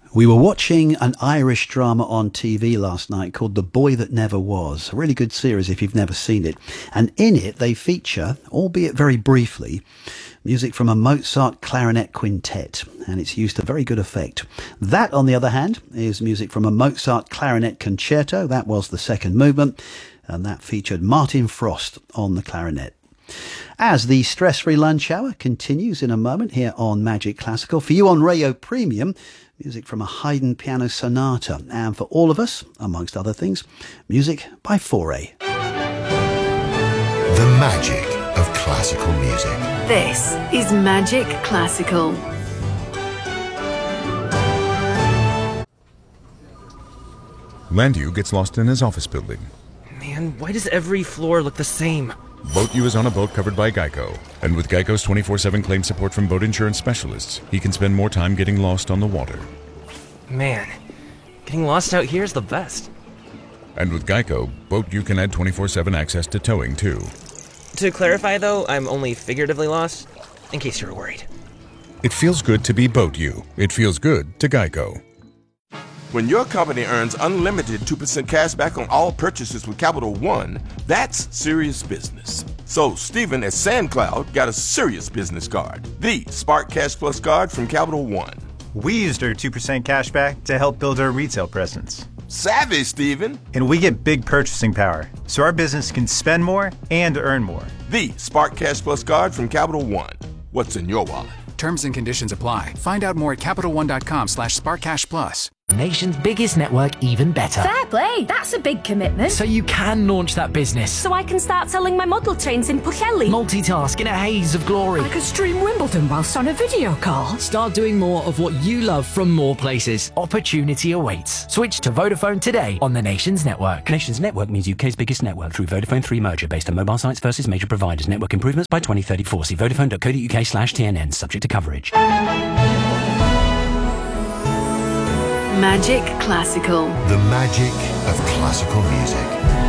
We were watching an Irish drama on TV last night called The Boy That Never Was. A really good series if you've never seen it. And in it they feature, albeit very briefly, music from a Mozart clarinet quintet. And it's used to very good effect. That, on the other hand, is music from a Mozart clarinet concerto. That was the second movement. And that featured Martin Frost on the clarinet. As the stress-free lunch hour continues in a moment here on Magic Classical, for you on Radio Premium, music from a Haydn piano sonata, and for all of us, amongst other things, music by Fauré. The magic of classical music. This is Magic Classical. Landu gets lost in his office building. Man, why does every floor look the same? Boat U is on a boat covered by Geico. And with Geico's 24/7 claim support from boat insurance specialists, he can spend more time getting lost on the water. Man, getting lost out here is the best. And with Geico, Boat U can add 24/7 access to towing, too. To clarify, though, I'm only figuratively lost, in case you were worried. It feels good to be Boat U. It feels good to Geico. When your company earns unlimited 2% cash back on all purchases with Capital One, that's serious business. So Stephen at SandCloud got a serious business card, the Spark Cash Plus card from Capital One. We used our 2% cash back to help build our retail presence. Savvy, Stephen. And we get big purchasing power, so our business can spend more and earn more. The Spark Cash Plus card from Capital One. What's in your wallet? Terms and conditions apply. Find out more at CapitalOne.com/SparkCashPlus. Nation's biggest network even better. Fair play, that's a big commitment. So you can launch that business. So I can start selling my model trains in Pwllheli. Multitask in a haze of glory. I could stream Wimbledon whilst on a video call. Start doing more of what you love from more places. Opportunity awaits. Switch to Vodafone today on the Nation's network. Nation's network means UK's biggest network through Vodafone 3 merger based on mobile sites versus major providers. Network improvements by 2034. See vodafone.co.uk/TNN, subject to coverage. Magic Classical. The magic of classical music.